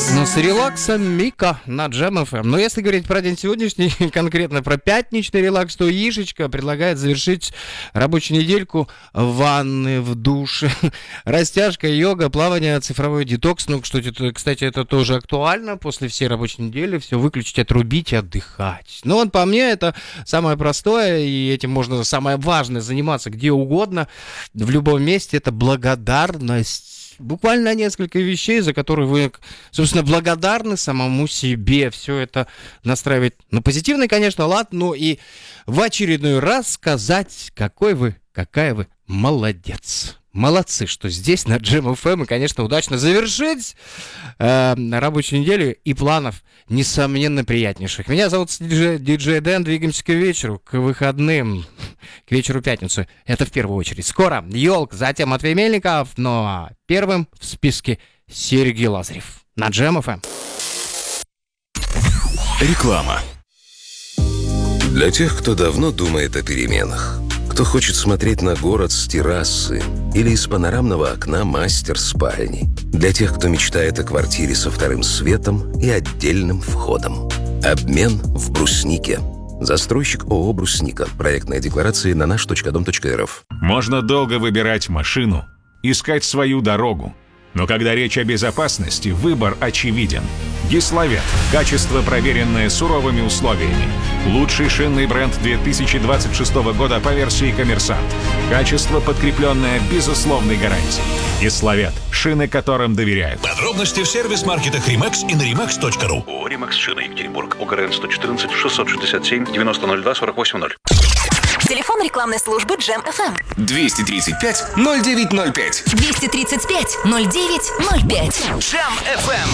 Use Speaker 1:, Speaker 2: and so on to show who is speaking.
Speaker 1: Ну, с релаксом Мика на Jam FM. Но если говорить про день сегодняшний, конкретно про пятничный релакс, то Яшечка предлагает завершить рабочую недельку в ванны, в душе, растяжка, йога, плавание, цифровой детокс. Ну, кстати, это тоже актуально. После всей рабочей недели все выключить, отрубить и отдыхать. Но вот по мне это самое простое, и этим можно самое важное заниматься где угодно, в любом месте. Это благодарность. Буквально несколько вещей, за которые вы, собственно, благодарны самому себе. Все это настраивать на позитивный, конечно, лад, но и в очередной раз сказать, какая вы молодец. Молодцы, что здесь на Jam FM, и, конечно, удачно завершить рабочую неделю и планов, несомненно, приятнейших. Меня зовут диджей Дэн, двигаемся к вечеру, к выходным, к вечеру пятницы. Это в первую очередь. Скоро Ёлк, затем Матвей Мельников, но первым в списке Сергей Лазарев на Jam FM.
Speaker 2: Реклама.
Speaker 3: Для тех, кто давно думает о переменах, кто хочет смотреть на город с террасы или из панорамного окна мастер-спальни. Для тех, кто мечтает о квартире со вторым светом и отдельным входом. Обмен в Бруснике. Застройщик ООО «Брусника». Проектная декларация на наш.дом.рф.
Speaker 2: Можно долго выбирать машину, искать свою дорогу. Но когда речь о безопасности, выбор очевиден. Гиславет. Качество, проверенное суровыми условиями. Лучший шинный бренд 2026 года по версии «Коммерсант». Качество, подкрепленное безусловной гарантией. Гиславет. Шины, которым доверяют.
Speaker 4: Подробности в сервис-маркетах Римакс и на rimax.ru.
Speaker 5: ООО «Римакс Шина», Екатеринбург. ОГРН 114 667 9002 480.
Speaker 6: Телефон рекламной службы Jam FM.
Speaker 7: 235 0905.
Speaker 6: 235 0905.
Speaker 7: Jam FM.